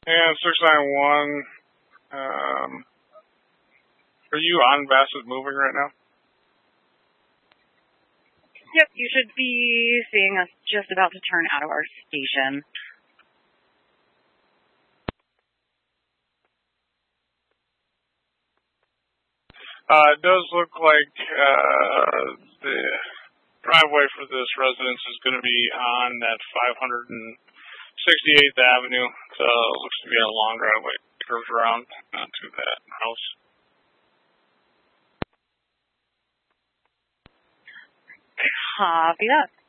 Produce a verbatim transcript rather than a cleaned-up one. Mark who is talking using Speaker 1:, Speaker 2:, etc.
Speaker 1: And six nine one, um, are you on Bassett Moving right now?
Speaker 2: Yep, you should be seeing us just about to turn out of our station.
Speaker 1: Uh, it does look like uh, the driveway for this residence is going to be on that five hundred sixty-eighth Avenue. So it looks to be a long driveway. It curves around uh, to that house.
Speaker 2: Copy that.